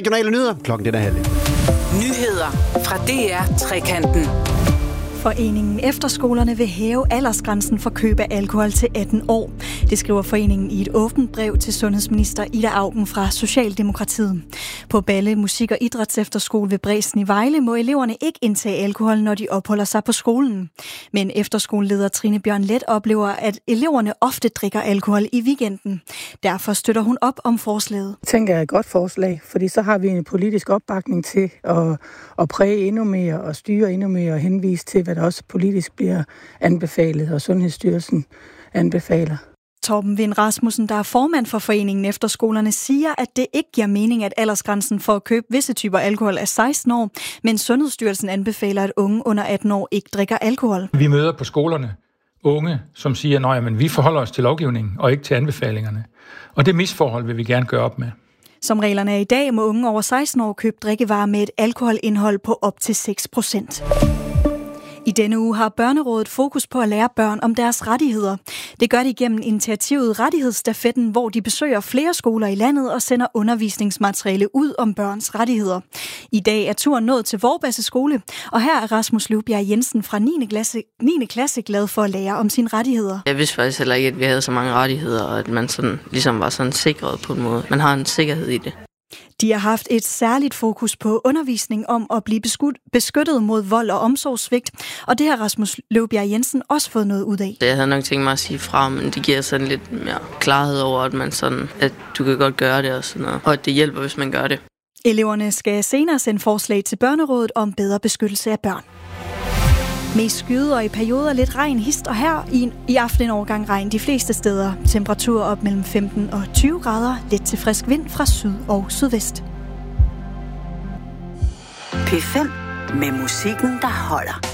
regionale nyheder. Klokken den er 12:30. Nyheder fra DR Trekanten. Foreningen Efterskolerne vil hæve aldersgrænsen for køb af alkohol til 18 år. Det skriver foreningen i et åbent brev til sundhedsminister Ida Auken fra Socialdemokratiet. På Balle Musik- og Idrætsefterskole ved Bræsen i Vejle må eleverne ikke indtage alkohol, når de opholder sig på skolen. Men efterskoleleder Trine Bjørn Let oplever, at eleverne ofte drikker alkohol i weekenden. Derfor støtter hun op om forslaget. Jeg tænker, det er et godt forslag, fordi så har vi en politisk opbakning til at præge endnu mere og styre endnu mere og henvise til, hvad der også politisk bliver anbefalet, og Sundhedsstyrelsen anbefaler. Torben Vind Rasmussen, der er formand for foreningen Efterskolerne, siger, at det ikke giver mening, at aldersgrænsen for at købe visse typer alkohol er 16 år, men Sundhedsstyrelsen anbefaler, at unge under 18 år ikke drikker alkohol. Vi møder på skolerne unge, som siger, at vi forholder os til lovgivningen og ikke til anbefalingerne. Og det misforhold vil vi gerne gøre op med. Som reglerne er i dag, må unge over 16 år købe drikkevarer med et alkoholindhold på op til 6%. I denne uge har Børnerådet fokus på at lære børn om deres rettigheder. Det gør de gennem initiativet Rettighedsstafetten, hvor de besøger flere skoler i landet og sender undervisningsmateriale ud om børns rettigheder. I dag er turen nået til Vorbasse skole, og her er Rasmus Løvbjerg Jensen fra 9. klasse glad for at lære om sine rettigheder. Jeg vidste faktisk heller ikke, at vi havde så mange rettigheder, og at man sådan, ligesom var sådan sikret på en måde. Man har en sikkerhed i det. De har haft et særligt fokus på undervisning om at blive beskyttet mod vold og omsorgssvigt, og det har Rasmus Løvbjerg Jensen også fået noget ud af. Jeg havde nok tænkt mig at sige fra, men det giver sådan lidt mere klarhed over, at man sådan, at du kan godt gøre det og sådan noget, og at det hjælper, hvis man gør det. Eleverne skal senere sende forslag til Børnerådet om bedre beskyttelse af børn. Mest skyet og i perioder lidt regn hist og her. I aften en overgang regn de fleste steder. Temperaturer op mellem 15 og 20 grader. Lidt til frisk vind fra syd og sydvest. P5 med musikken, der holder.